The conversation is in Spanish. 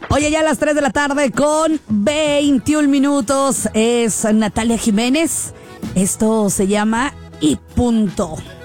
Oye, ya a las 3 de la tarde con 21 minutos es Natalia Jiménez. Esto se llama Y Punto.